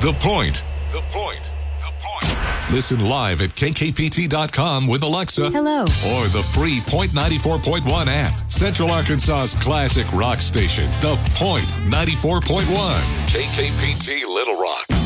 The Point. The Point. The Point. Listen live at kkpt.com with Alexa. Hello. Or the free Point 94.1 app. Central Arkansas's classic rock station. The Point 94.1. KKPT Little Rock.